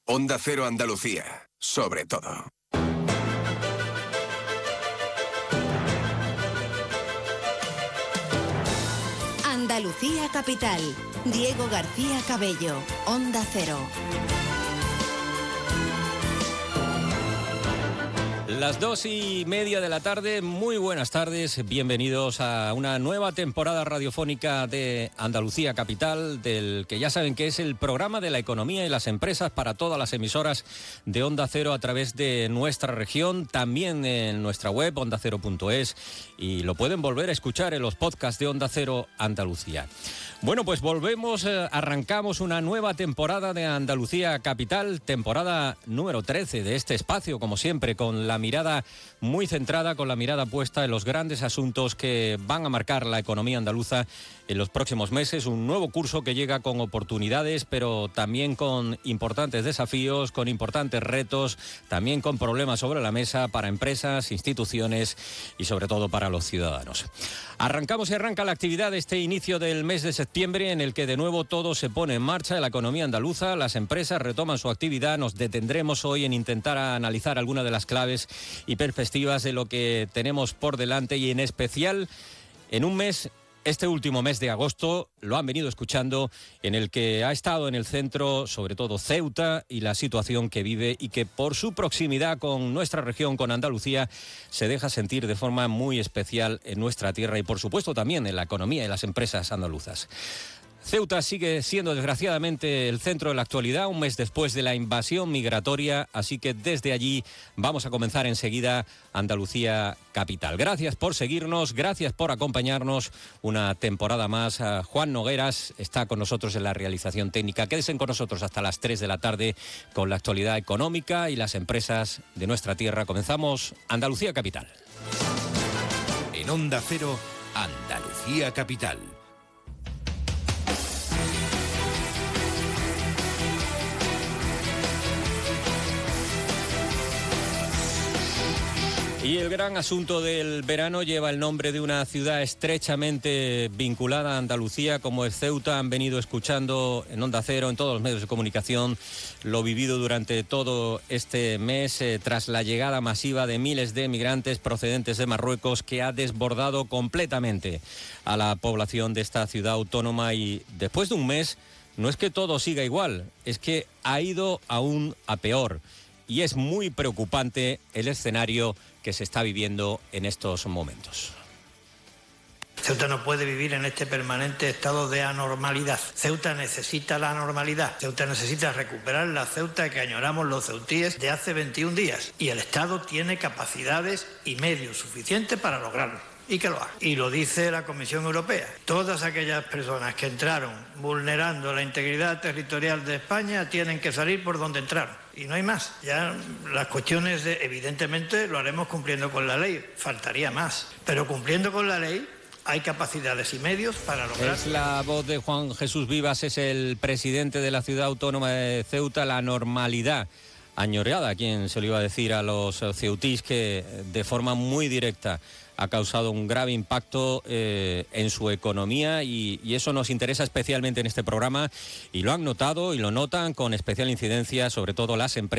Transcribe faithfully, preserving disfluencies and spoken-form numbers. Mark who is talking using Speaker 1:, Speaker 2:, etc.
Speaker 1: Onda Cero Andalucía, sobre todo.
Speaker 2: Andalucía Capital. Diego García Cabello, Onda Cero.
Speaker 3: Las dos y media de la tarde, muy buenas tardes, bienvenidos a una nueva temporada radiofónica de Andalucía Capital, del que ya saben que es el programa de la economía y las empresas para todas las emisoras de Onda Cero a través de nuestra región, también en nuestra web onda cero punto es, y lo pueden volver a escuchar en los podcasts de Onda Cero Andalucía. Bueno, pues volvemos, eh, arrancamos una nueva temporada de Andalucía Capital, temporada número trece de este espacio, como siempre, con la mirada muy centrada, con la mirada puesta en los grandes asuntos que van a marcar la economía andaluza en los próximos meses. Un nuevo curso que llega con oportunidades, pero también con importantes desafíos, con importantes retos, también con problemas sobre la mesa para empresas, instituciones y sobre todo para los ciudadanos. Arrancamos y arranca la actividad de este inicio del mes de septiembre, en el que de nuevo todo se pone en marcha en la economía andaluza, las empresas retoman su actividad. Nos detendremos hoy en intentar analizar algunas de las claves y perspectivas de lo que tenemos por delante, y en especial en un mes, este último mes de agosto, lo han venido escuchando, en el que ha estado en el centro sobre todo Ceuta y la situación que vive, y que por su proximidad con nuestra región, con Andalucía, se deja sentir de forma muy especial en nuestra tierra y por supuesto también en la economía y las empresas andaluzas. Ceuta sigue siendo desgraciadamente el centro de la actualidad un mes después de la invasión migratoria, así que desde allí vamos a comenzar enseguida Andalucía Capital. Gracias por seguirnos, gracias por acompañarnos una temporada más. Juan Nogueras está con nosotros en la realización técnica. Quédense con nosotros hasta las tres de la tarde con la actualidad económica y las empresas de nuestra tierra. Comenzamos Andalucía Capital.
Speaker 4: En Onda Cero, Andalucía Capital.
Speaker 3: Y el gran asunto del verano lleva el nombre de una ciudad estrechamente vinculada a Andalucía, como es Ceuta. Han venido escuchando en Onda Cero, en todos los medios de comunicación, lo vivido durante todo este mes, eh, tras la llegada masiva de miles de migrantes procedentes de Marruecos, que ha desbordado completamente a la población de esta ciudad autónoma. Y después de un mes, no es que todo siga igual, es que ha ido aún a peor. Y es muy preocupante el escenario que se está viviendo en estos momentos.
Speaker 5: Ceuta no puede vivir en este permanente estado de anormalidad. Ceuta necesita la normalidad. Ceuta necesita recuperar la Ceuta que añoramos los ceutíes de hace veintiún días. Y el Estado tiene capacidades y medios suficientes para lograrlo. Y que lo haga. Y lo dice la Comisión Europea. Todas aquellas personas que entraron vulnerando la integridad territorial de España tienen que salir por donde entraron. Y no hay más. Ya las cuestiones de, evidentemente, lo haremos cumpliendo con la ley. Faltaría más. Pero cumpliendo con la ley hay capacidades y medios para lograr.
Speaker 3: Es la voz de Juan Jesús Vivas, es el presidente de la ciudad autónoma de Ceuta. La normalidad añoreada, quien se lo iba a decir a los ceutís, que de forma muy directa ha causado un grave impacto eh, en su economía, y, y eso nos interesa especialmente en este programa, y lo han notado y lo notan con especial incidencia sobre todo las empresas.